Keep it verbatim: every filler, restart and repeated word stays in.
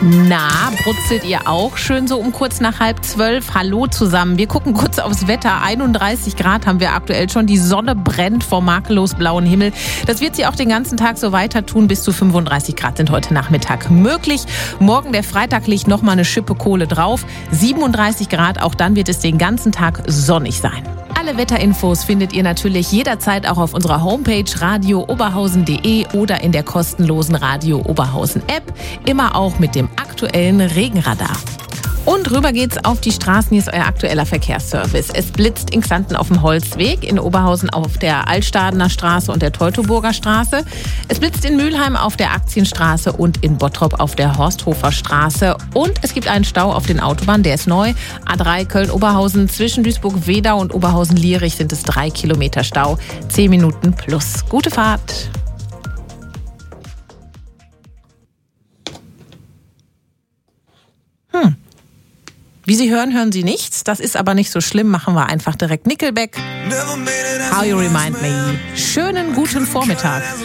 Na, brutzelt ihr auch schön so um kurz nach halb zwölf? Hallo zusammen. Wir gucken kurz aufs Wetter. einunddreißig Grad haben wir aktuell schon. Die Sonne brennt vor makellos blauen Himmel. Das wird sie auch den ganzen Tag so weiter tun. Bis zu fünfunddreißig Grad sind heute Nachmittag möglich. Morgen, der Freitag, liegt noch mal eine Schippe Kohle drauf. siebenunddreißig Grad, auch dann wird es den ganzen Tag sonnig sein. Alle Wetterinfos findet ihr natürlich jederzeit auch auf unserer Homepage radio oberhausen punkt de oder in der kostenlosen Radio Oberhausen App. Immer auch mit dem aktuellen Regenradar. Und rüber geht's auf die Straßen. Hier ist euer aktueller Verkehrsservice. Es blitzt in Xanten auf dem Holzweg, in Oberhausen auf der Altstadener Straße und der Teutoburger Straße. Es blitzt in Mülheim auf der Aktienstraße und in Bottrop auf der Horsthofer Straße. Und es gibt einen Stau auf den Autobahnen, der ist neu. A drei Köln-Oberhausen, zwischen Duisburg-Wedau und Oberhausen-Lierich sind es drei Kilometer Stau. Zehn Minuten plus. Gute Fahrt. Hm. Wie Sie hören, hören Sie nichts. Das ist aber nicht so schlimm. Machen wir einfach direkt Nickelback. How You Remind Me. Schönen guten Vormittag.